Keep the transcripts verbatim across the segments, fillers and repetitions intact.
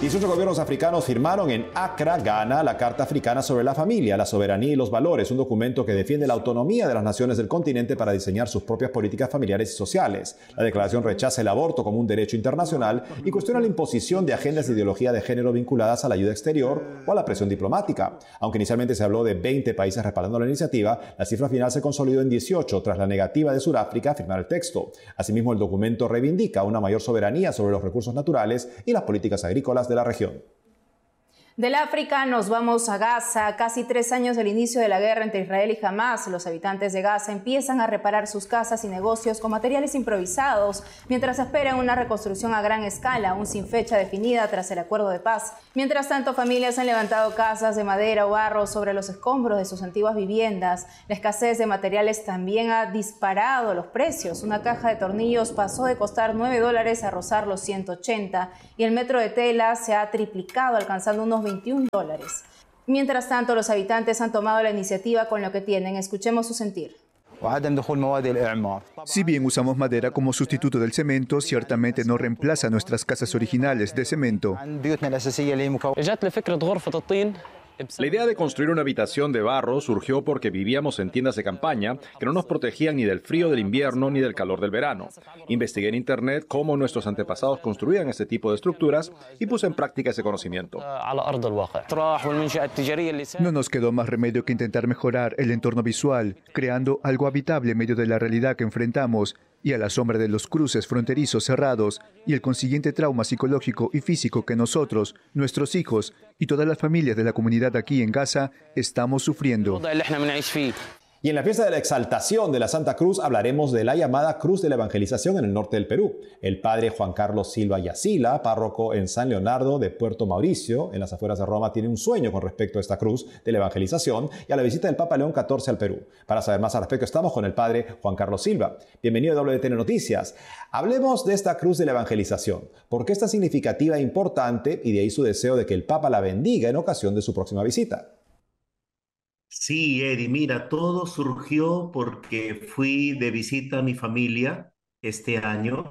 dieciocho gobiernos africanos firmaron en Accra, Ghana, la Carta Africana sobre la Familia, la Soberanía y los Valores, un documento que defiende la autonomía de las naciones del continente para diseñar sus propias políticas familiares y sociales. La declaración rechaza el aborto como un derecho internacional y cuestiona la imposición de agendas de ideología de género vinculadas a la ayuda exterior o a la presión diplomática. Aunque inicialmente se habló de veinte países respaldando la iniciativa, la cifra final se consolidó en dieciocho tras la negativa de Sudáfrica a firmar el texto. Asimismo, el documento reivindica una mayor soberanía sobre los recursos naturales y las políticas agrícolas de la región. Del África nos vamos a Gaza. Casi tres años del inicio de la guerra entre Israel y Hamás, los habitantes de Gaza empiezan a reparar sus casas y negocios con materiales improvisados, mientras esperan una reconstrucción a gran escala, aún sin fecha definida tras el acuerdo de paz. Mientras tanto, familias han levantado casas de madera o barro sobre los escombros de sus antiguas viviendas. La escasez de materiales también ha disparado los precios. Una caja de tornillos pasó de costar nueve dólares a rozar los ciento ochenta y el metro de tela se ha triplicado, alcanzando unos veintiún dólares. Mientras tanto, los habitantes han tomado la iniciativa con lo que tienen. Escuchemos su sentir. Si bien usamos madera como sustituto del cemento, ciertamente no reemplaza nuestras casas originales de cemento. La idea de construir una habitación de barro surgió porque vivíamos en tiendas de campaña que no nos protegían ni del frío del invierno ni del calor del verano. Investigué en internet cómo nuestros antepasados construían este tipo de estructuras y puse en práctica ese conocimiento. No nos quedó más remedio que intentar mejorar el entorno visual, creando algo habitable en medio de la realidad que enfrentamos y a la sombra de los cruces fronterizos cerrados y el consiguiente trauma psicológico y físico que nosotros, nuestros hijos y todas las familias de la comunidad aquí en Gaza estamos sufriendo. Y en la fiesta de la exaltación de la Santa Cruz hablaremos de la llamada Cruz de la Evangelización en el norte del Perú. El padre Juan Carlos Silva Yacila, párroco en San Leonardo de Puerto Mauricio, en las afueras de Roma, tiene un sueño con respecto a esta Cruz de la Evangelización y a la visita del Papa León catorce al Perú. Para saber más al respecto estamos con el padre Juan Carlos Silva. Bienvenido a W T N Noticias. Hablemos de esta Cruz de la Evangelización. ¿Por qué es tan significativa e importante? Y de ahí su deseo de que el Papa la bendiga en ocasión de su próxima visita. Sí, Eddie, mira, todo surgió porque fui de visita a mi familia este año.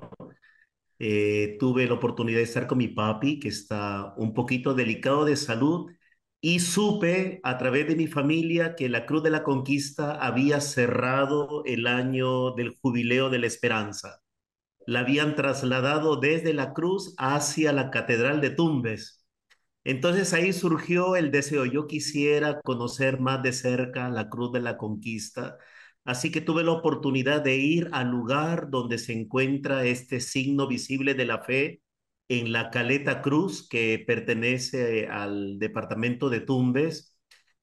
Eh, tuve la oportunidad de estar con mi papi, que está un poquito delicado de salud, y supe a través de mi familia que la Cruz de la Conquista había cerrado el año del Jubileo de la Esperanza. La habían trasladado desde la Cruz hacia la Catedral de Tumbes. Entonces ahí surgió el deseo, yo quisiera conocer más de cerca la Cruz de la Conquista, así que tuve la oportunidad de ir al lugar donde se encuentra este signo visible de la fe en la Caleta Cruz, que pertenece al departamento de Tumbes,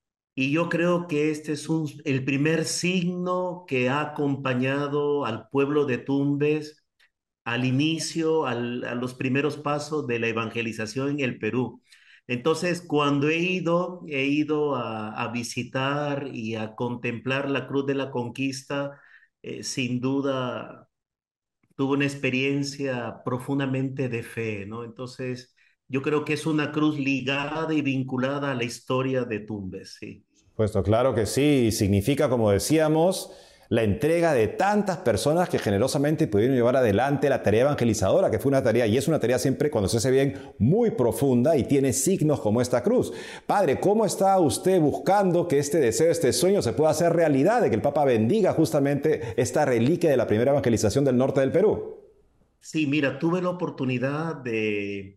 y yo creo que este es un, el primer signo que ha acompañado al pueblo de Tumbes al inicio, al, a los primeros pasos de la evangelización en el Perú. Entonces, cuando he ido, he ido a, a visitar y a contemplar la Cruz de la Conquista, eh, sin duda tuve una experiencia profundamente de fe, ¿no? Entonces, yo creo que es una cruz ligada y vinculada a la historia de Tumbes, sí. Puesto, claro que sí, significa, como decíamos, la entrega de tantas personas que generosamente pudieron llevar adelante la tarea evangelizadora, que fue una tarea, y es una tarea siempre, cuando se hace bien, muy profunda y tiene signos como esta cruz. Padre, ¿cómo está usted buscando que este deseo, este sueño se pueda hacer realidad, de que el Papa bendiga justamente esta reliquia de la primera evangelización del norte del Perú? Sí, mira, tuve la oportunidad de...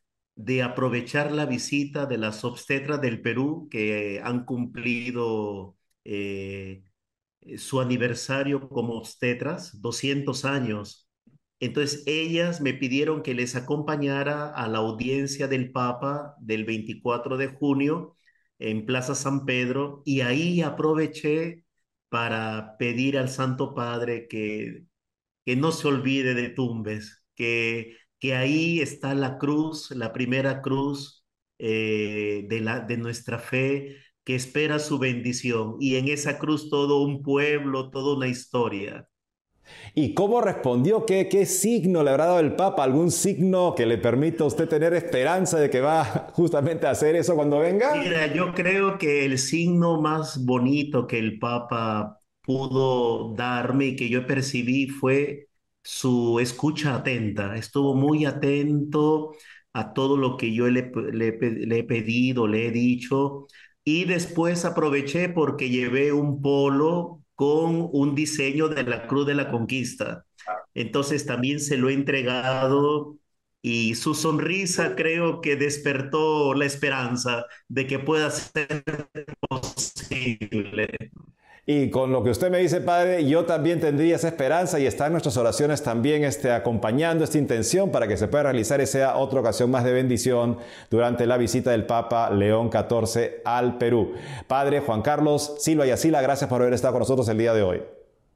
de aprovechar la visita de las obstetras del Perú que han cumplido eh, su aniversario como obstetras, doscientos años. Entonces ellas me pidieron que les acompañara a la audiencia del Papa del veinticuatro de junio en Plaza San Pedro, y ahí aproveché para pedir al Santo Padre que que no se olvide de Tumbes, que, que ahí está la cruz, la primera cruz eh, de, la, de nuestra fe, que espera su bendición. Y en esa cruz todo un pueblo, toda una historia. ¿Y cómo respondió? ¿Qué, qué signo le habrá dado el Papa? ¿Algún signo que le permita a usted tener esperanza de que va justamente a hacer eso cuando venga? Mira, yo creo que el signo más bonito que el Papa pudo darme y que yo percibí fue su escucha atenta. Estuvo muy atento, a todo lo que yo le, le, le he pedido, le he dicho. Y después aproveché porque llevé un polo con un diseño de la Cruz de la Conquista. Entonces también se lo he entregado y su sonrisa creo que despertó la esperanza de que pueda ser posible. Y con lo que usted me dice, padre, yo también tendría esa esperanza y está en nuestras oraciones también este, acompañando esta intención para que se pueda realizar y sea otra ocasión más de bendición durante la visita del Papa León catorce al Perú. Padre Juan Carlos Silva y Asila, gracias por haber estado con nosotros el día de hoy.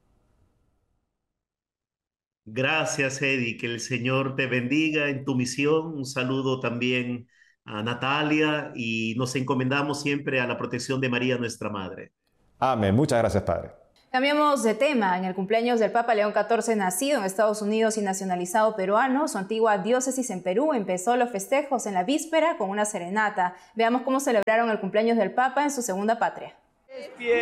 Gracias, Eddie. Que el Señor te bendiga en tu misión. Un saludo también a Natalia y nos encomendamos siempre a la protección de María, nuestra Madre. Amén. Muchas gracias, padre. Cambiamos de tema. En el cumpleaños del Papa León catorce, nacido en Estados Unidos y nacionalizado peruano, su antigua diócesis en Perú empezó los festejos en la víspera con una serenata. Veamos cómo celebraron el cumpleaños del Papa en su segunda patria.